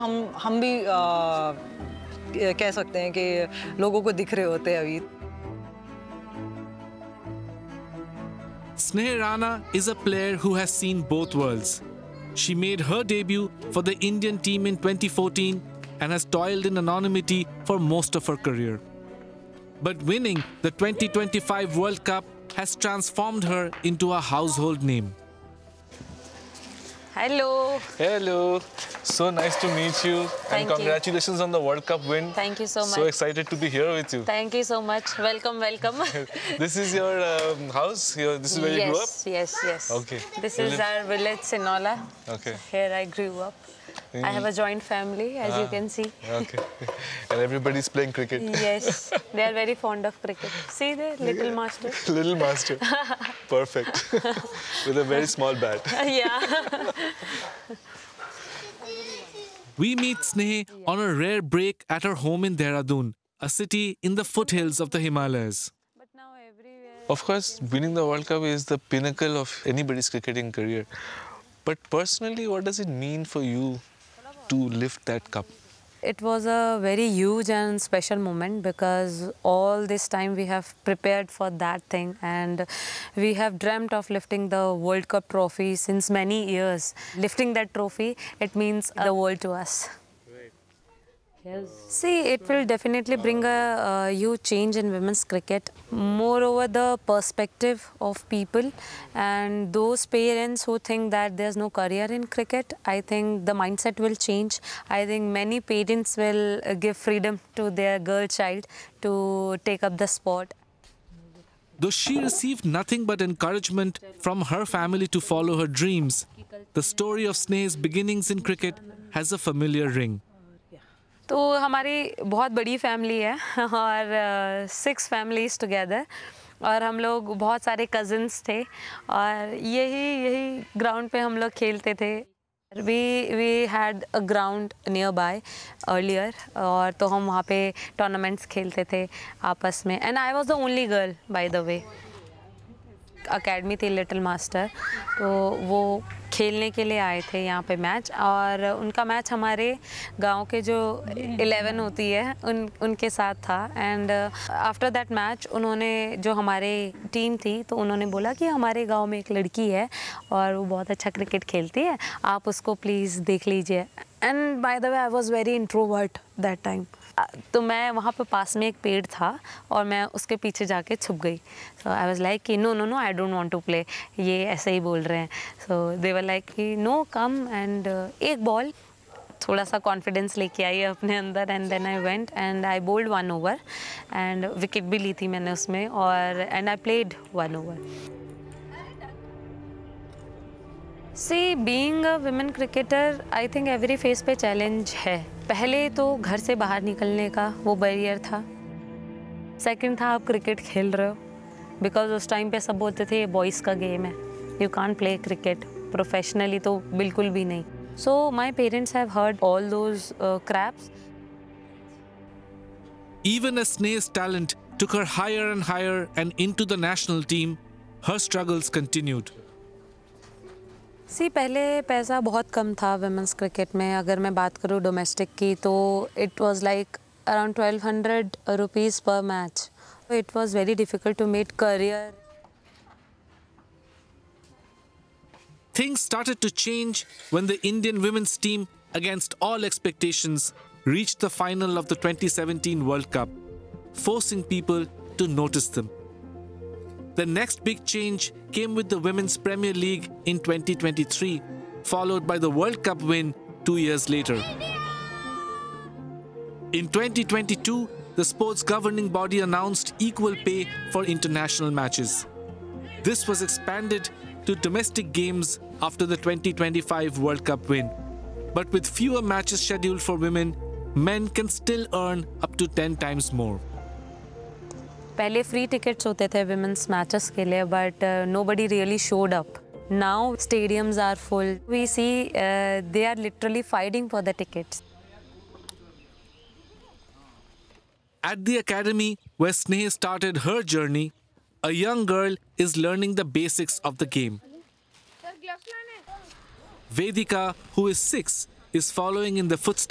हम भी कह सकते हैं कि लोगों को दिख रहे होते हैं अभी। Sneha Rana is a player who has seen both worlds. She made her debut for the Indian team in 2014 and has toiled in anonymity for most of her career. But winning the 2025 World Cup has transformed her into a household name. Hello. Hello. So nice to meet you. Thank and congratulations you. on the World Cup win. Thank you so much. So excited to be here with you. Thank you so much. Welcome, welcome. This is your house? This is where you grew up? Yes, yes. Okay. This is our village, Sinola. Okay. Here I grew up. I have a joint family, as you can see. Okay. And everybody's playing cricket. Yes, they are very fond of cricket. See there, little master. Little master. Perfect. With a very small bat. Yeah. We meet Sneha on a rare break at her home in Dehradun, a city in the foothills of the Himalayas. But now everywhere. Of course, winning the World Cup is the pinnacle of anybody's cricketing career. But personally, what does it mean for you to lift that cup? It was a very huge and special moment because all this time we have prepared for that thing and we have dreamt of lifting the World Cup trophy since many years. Lifting that trophy, it means the world to us. Yes. See, it will definitely bring a huge change in women's cricket. Moreover, the perspective of people and those parents who think that there's no career in cricket, I think the mindset will change. I think many parents will give freedom to their girl child to take up the sport. Though she received nothing but encouragement from her family to follow her dreams, the story of Sneha's beginnings in cricket has a familiar ring. तो हमारी बहुत बड़ी family है और 6 families together और हम लोग बहुत सारे कज़न्स थे और यही ग्राउंड पे हम लोग खेलते थे. We had a ground nearby earlier और तो हम वहाँ पे टूर्नामेंट्स खेलते थे आपस में. And I was the only girl, by the way. Academy थी लिटिल मास्टर, तो वो खेलने के लिए आए थे यहाँ पे मैच और उनका मैच हमारे गांव के जो 11 होती है उनके साथ था. एंड आफ्टर दैट मैच उन्होंने जो हमारे टीम थी तो उन्होंने बोला कि हमारे गांव में एक लड़की है और वो बहुत अच्छा क्रिकेट खेलती है, आप उसको प्लीज़ देख लीजिए. And by the way I was very introvert that time. तो मैं वहाँ पे पास में एक पेड़ था और मैं उसके पीछे जाके छुप गई. सो आई वाज लाइक कि no I don't want to play, ये ऐसे ही बोल रहे हैं. सो दे वर लाइक कि नो कम एंड एक बॉल थोड़ा सा कॉन्फिडेंस लेके आई अपने अंदर and then I went and I bold 1 over and wicket भी ली थी मैंने उसमें और and I played 1 over. See, being a women cricketer, I think every face पे चैलेंज है. पहले तो घर से बाहर निकलने का वो बैरियर था. सेकंड था आप क्रिकेट खेल रहे हो बिकॉज उस टाइम पे सब बोलते थे ये बॉयज़ का गेम है, you can't play cricket professionally, तो बिल्कुल भी नहीं. सो my parents have heard all those craps. Even as Sneha's talent took her higher and higher and into the national team, her struggles continued. सी पहले पैसा बहुत कम था वुमेंस क्रिकेट में. अगर मैं बात करूँ डोमेस्टिक की तो it was like around 1200 rupees पर match. It was very difficult to make career. Things started to change when the Indian women's team, against all expectations, reached the final of the 2017 World Cup, forcing people to notice them. The next big change came with the Women's Premier League in 2023, followed by the World Cup win 2 years later. In 2022, the sport's governing body announced equal pay for international matches. This was expanded to domestic games after the 2025 World Cup win. But with fewer matches scheduled for women, men can still earn up to 10 times more. पहले free tickets होते थे women's matches के लिए but nobody really showed up. Now stadiums are full. We C they are literally fighting for the tickets. At the academy where Sneha started her journey, a young girl is learning the basics of the game. Vedika, who is 6, is following in the footsteps